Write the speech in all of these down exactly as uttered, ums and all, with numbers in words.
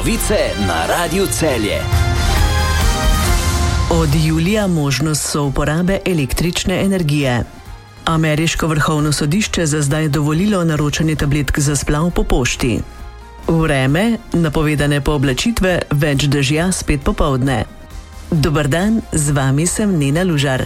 Novice na Radiu Celje. Od julija možnost souporabe električne energije. Ameriško vrhovno sodišče za zdaj dovolilo naročanje tabletk za splav po pošti. Vreme, napovedane pooblačitve, več dežja spet popoldne. Dober dan, z vami sem Nena Lužar.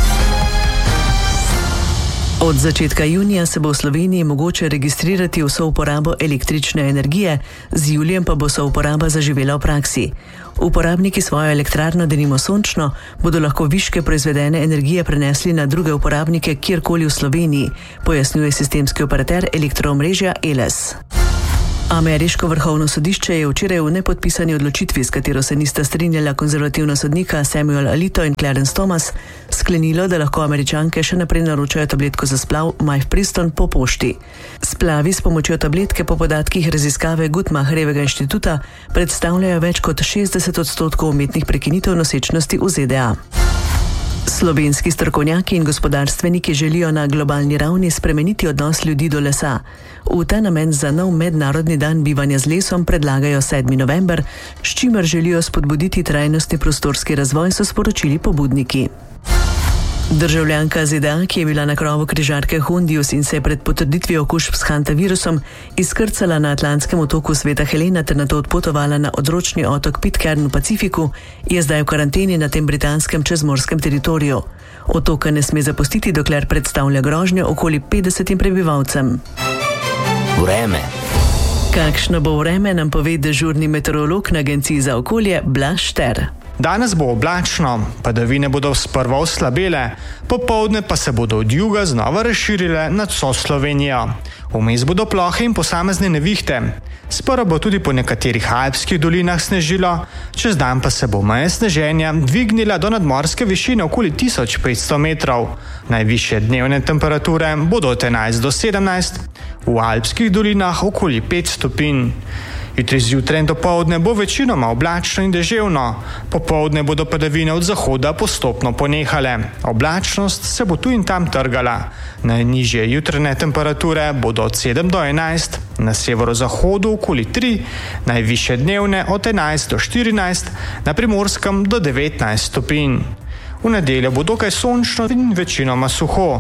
Od začetka junija se bo v Sloveniji mogoče registrirati v souporabo električne energije, z julijem pa bo souporaba zaživela v praksi. Uporabniki svojo elektrarno, denimo sončno, bodo lahko viške proizvedene energije prenesli na druge uporabnike kjerkoli v Sloveniji, pojasnjuje sistemski operater elektroomrežja Eles. Ameriško vrhovno sodišče je včeraj v nepodpisani odločitvi, s katero se nista strinjala konzervativna sodnika Samuel Alito in Clarence Thomas, sklenilo, da lahko Američanke še naprej naročajo tabletko za splav Mifepriston po pošti. Splavi s pomočjo tabletke po podatkih raziskave Guttmacherjevega inštituta predstavljajo več kot šestdeset odstotkov umetnih prekinitev nosečnosti v Z D A. Slovenski strokovnjaki in gospodarstveniki želijo na globalni ravni spremeniti odnos ljudi do lesa. V ta namen za nov mednarodni dan bivanja z lesom predlagajo sedmi november, s čimer želijo spodbuditi trajnostni prostorski razvoj, so sporočili pobudniki. Državljanka Z D A, ki je bila na krovu križarke Hondius in se je pred potrditvijo okužb s hantavirusom izkrcala na atlantskem otoku Sveta Helena ter nato odpotovala na odročni otok Pitcairn v Pacifiku, je zdaj v karanteni na tem britanskem čezmorskem teritoriju. Otoka ne sme zapustiti, dokler predstavlja grožnjo okoli petdesetim prebivalcem. Vreme. Kakšno bo vreme, nam pove dežurni meteorolog na Agenciji za okolje Blaž Šter. Danes bo oblačno, padavine bodo sprva oslabele, popoldne pa se bodo od juga znova razširile nad vso Slovenijo. Vmes bodo plohe in posamezne nevihte. Sprva bo tudi po nekaterih alpskih dolinah snežilo, čez dan pa se bo meja sneženja dvignila do nadmorske višine okoli tisoč petsto metrov. Najvišje dnevne temperature bodo od enajst do sedemnajst, v alpskih dolinah okoli pet stopinj. Jutri zjutraj in dopoldne bo večinoma oblačno in deževno. Popoldne bodo padavine od zahoda postopno ponehale. Oblačnost se bo tu in tam trgala. Najnižje jutranje temperature bodo od sedem do enajst, na severozahodu okoli tri, najvišje dnevne od enajst do štirinajst, na Primorskem do devetnajst stopinj. V nedeljo bo dokaj sončno in večinoma suho.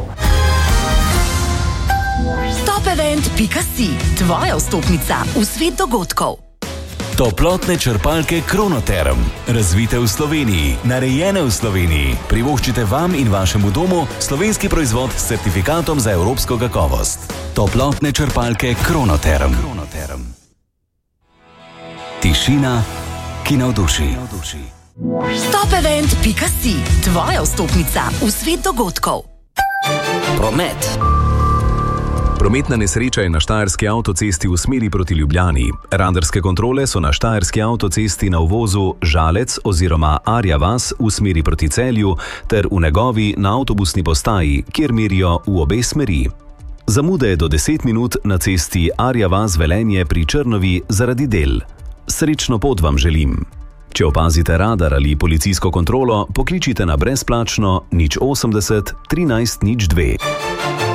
Topevent pika si, tvoja vstopnica v svet dogodkov. Toplotne črpalke Kronoterm. Razvite v Sloveniji, narejene v Sloveniji. Privoščite vam in vašemu domu slovenski proizvod s certifikatom za evropsko kakovost. Toplotne črpalke Kronoterm. Kronoterm. Tišina, ki navduši. Topevent pika si, tvoja vstopnica v svet dogodkov. Promet. Prometna nesreča je na štajerski avtocesti v smeri proti Ljubljani. Radarske kontrole so na štajerski avtocesti na uvozu Žalec oziroma Arja vas v smeri proti Celju ter v Negovi na avtobusni postaji, kjer merijo v obe smeri. Zamude do deset minut na cesti Arja vas Velenje pri Črnovi zaradi del. Srečno pot vam želim. Če opazite radar ali policijsko kontrolo, pokličite na brezplačno nič osemdeset trinajst nič dve.